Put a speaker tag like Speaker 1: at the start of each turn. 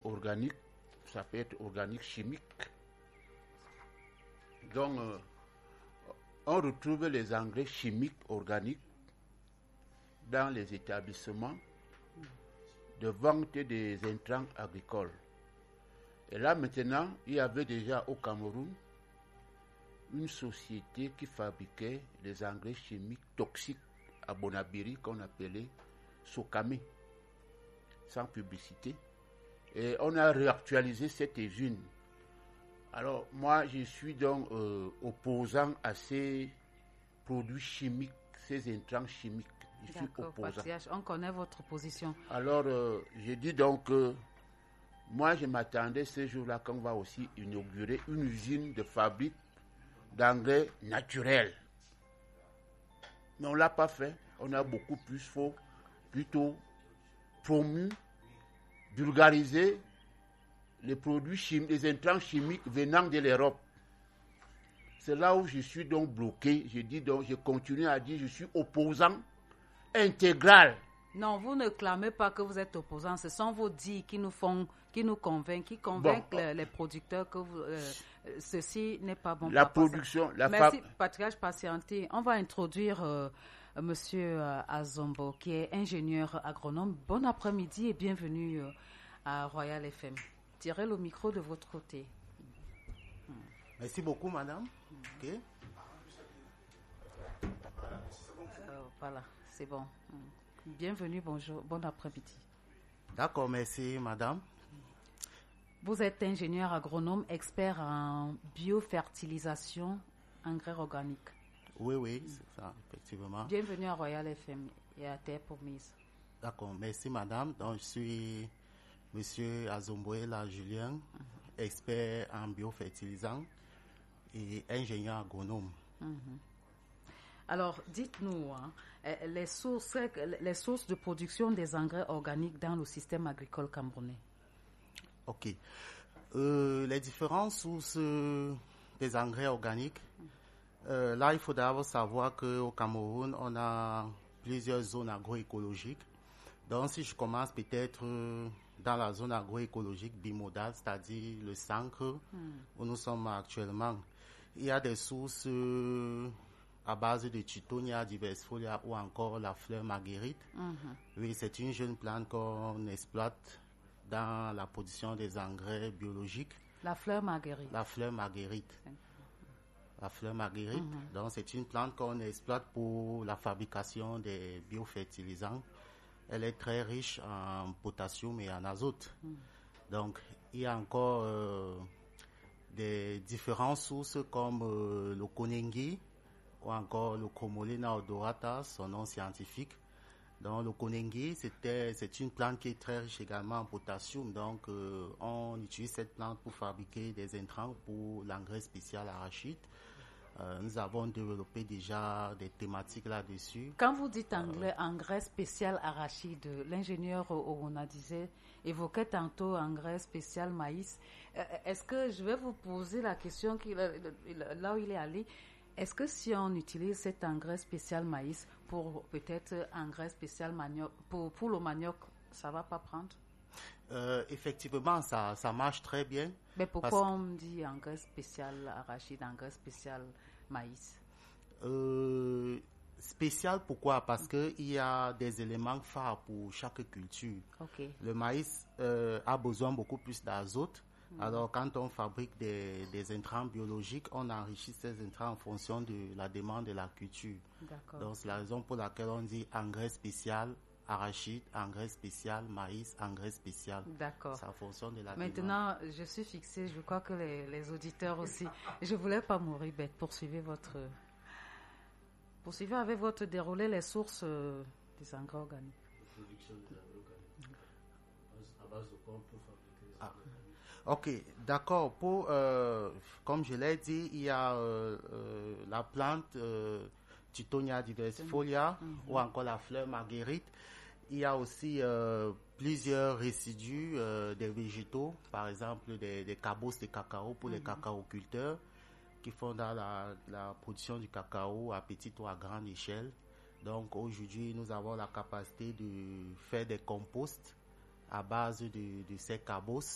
Speaker 1: organique, ça peut être organique chimique. Donc, on retrouve les engrais chimiques organiques dans les établissements de vente des intrants agricoles. Et là maintenant, il y avait déjà au Cameroun une société qui fabriquait des engrais chimiques toxiques à Bonabiri qu'on appelait Sokame, sans publicité. Et on a réactualisé cette usine. Alors moi je suis donc opposant à ces produits chimiques, ces intrants chimiques. Je suis opposant.
Speaker 2: Patriarche, on connaît votre position.
Speaker 1: Alors je dis donc que moi je m'attendais ce jour-là qu'on va aussi inaugurer une usine de fabrique d'engrais naturels. Mais on ne l'a pas fait. On a beaucoup plus plutôt promu, vulgarisé les produits chimiques, les intrants chimiques venant de l'Europe. C'est là où je suis donc bloqué. Je continue à dire je suis opposant intégral.
Speaker 2: Non, vous ne clamez pas que vous êtes opposant. Ce sont vos dits qui nous convainquent, les producteurs que ceci n'est pas bon.
Speaker 1: La production,
Speaker 2: Merci, Patriarche Patienté. On va introduire Monsieur Azombo, qui est ingénieur agronome. Bon après-midi et bienvenue à Royal FM. Tirez le micro de votre côté.
Speaker 3: Merci beaucoup, madame. Okay.
Speaker 2: Voilà, c'est bon. Bienvenue, bonjour, bon après-midi.
Speaker 3: D'accord, merci, madame.
Speaker 2: Vous êtes ingénieur agronome, expert en biofertilisation, engrais organique.
Speaker 3: Oui, c'est ça, effectivement.
Speaker 2: Bienvenue à Royal FM et à Terre Promise.
Speaker 3: D'accord, merci, madame. Donc, je suis monsieur Azomboela Julien, expert en biofertilisant et ingénieur agronome.
Speaker 2: Alors, dites-nous, les sources de production des engrais organiques dans le système agricole camerounais.
Speaker 3: Ok. Les différentes sources des engrais organiques, là, il faut d'abord savoir qu'au Cameroun, on a plusieurs zones agroécologiques. Donc, si je commence peut-être dans la zone agroécologique bimodale, c'est-à-dire le Sancre, où nous sommes actuellement, il y a des sources à base de Tithonia diversfolia ou encore la fleur marguerite. Oui, c'est une jeune plante qu'on exploite dans la production des engrais biologiques.
Speaker 2: La fleur marguerite.
Speaker 3: La fleur marguerite. La fleur marguerite. Donc, c'est une plante qu'on exploite pour la fabrication des biofertilisants. Elle est très riche en potassium et en azote. Donc, il y a encore des différentes sources comme le konengi ou encore le Chromolena odorata, son nom scientifique. Donc, le konengi, c'est une plante qui est très riche également en potassium. Donc, on utilise cette plante pour fabriquer des intrants pour l'engrais spécial arachide. Nous avons développé déjà des thématiques là-dessus.
Speaker 2: Quand vous dites engrais spécial arachide, l'ingénieur Orona évoquait tantôt engrais spécial maïs. Est-ce que je vais vous poser la question là où il est allé? Est-ce que si on utilise cet engrais spécial maïs pour peut-être engrais spécial manioc, pour le manioc, ça ne va pas prendre?
Speaker 3: Effectivement, ça marche très bien.
Speaker 2: Mais pourquoi on dit engrais spécial arachide, engrais spécial maïs?
Speaker 3: Spécial, pourquoi? Parce qu'il y a des éléments phares pour chaque culture.
Speaker 2: Okay.
Speaker 3: Le maïs a besoin beaucoup plus d'azote. Alors, quand on fabrique des intrants biologiques, on enrichit ces intrants en fonction de la demande de la culture.
Speaker 2: D'accord.
Speaker 3: Donc, c'est la raison pour laquelle on dit engrais spécial arachide, engrais spécial maïs, engrais spécial.
Speaker 2: D'accord.
Speaker 3: Ça fonctionne de la
Speaker 2: Maintenant, je suis fixée. Je crois que les auditeurs aussi. Je ne voulais pas mourir bête. Poursuivez avec votre déroulé les sources des engrais organiques.
Speaker 4: Production des engrais organiques. À base de quoi on peut fabriquer les engrais?
Speaker 3: Ok, d'accord. Comme je l'ai dit, il y a la plante Tithonia diversfolia ou encore la fleur marguerite. Il y a aussi plusieurs résidus des végétaux, par exemple des cabosses de cacao pour les cacaoculteurs qui font dans la production du cacao à petite ou à grande échelle. Donc aujourd'hui, nous avons la capacité de faire des composts à base de ces cabosses